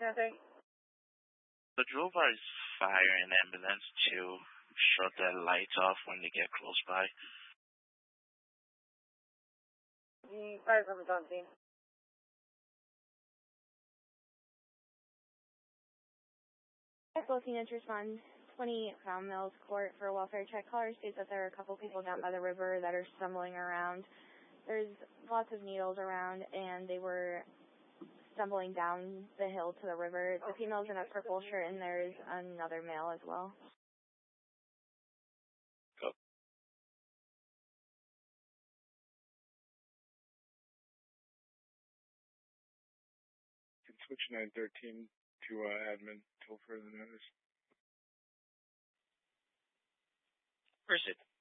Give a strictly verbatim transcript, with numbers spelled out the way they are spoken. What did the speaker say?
The drover is firing an ambulance to shut their lights off when they get close by. The fire department's on scene. Both units respond twenty Crown Mills Court for a welfare check. Caller states that there are a couple people down by the river that are stumbling around. There's lots of needles around, and they were stumbling down the hill to the river. The female's in a purple shirt, and there's another male as well. Go. Can switch nine thirteen to uh, admin until further notice. Proceed.